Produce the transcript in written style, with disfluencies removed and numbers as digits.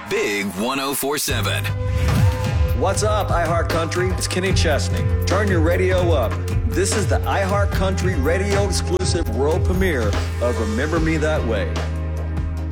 Big 1047. What's up, iHeart Country? It's Kenny Chesney. Turn your radio up. This is the iHeart Country radio exclusive world premiere of Remember Me That Way.